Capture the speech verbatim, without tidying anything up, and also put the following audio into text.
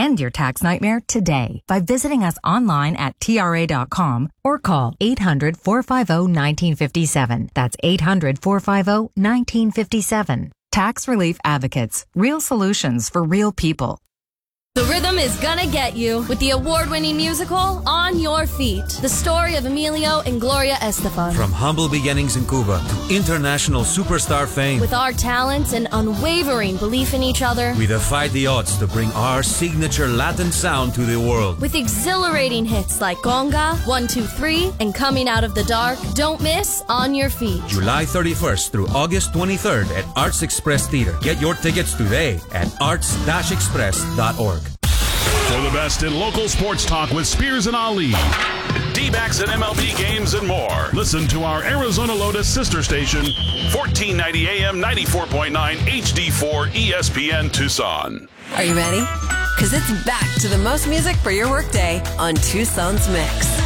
End your tax nightmare today by visiting us online at T R A dot com or call eight hundred, four five zero, one nine five seven. That's eight hundred, four five zero, one nine five seven. Tax Relief Advocates. Real solutions for real people. The rhythm is gonna get you with the award-winning musical On Your Feet. The story of Emilio and Gloria Estefan. From humble beginnings in Cuba to international superstar fame. With our talents and unwavering belief in each other. We defied the odds to bring our signature Latin sound to the world. With exhilarating hits like Conga, one two three, and Coming Out of the Dark. Don't miss On Your Feet. July thirty-first through August twenty-third at Arts Express Theater. Get your tickets today at arts dash express dot org. For the best in local sports talk with Spears and Ali, D-backs and M L B games and more. Listen to our Arizona Lotus sister station, fourteen ninety A M, ninety-four point nine H D four E S P N Tucson. Are you ready? Because it's back to the most music for your workday on Tucson's Mix.